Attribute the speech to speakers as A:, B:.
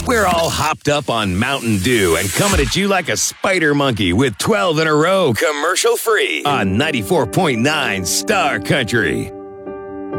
A: We're all hopped up on Mountain Dew and coming at you like a spider monkey with 12 in a row commercial free on 94.9 Star Country.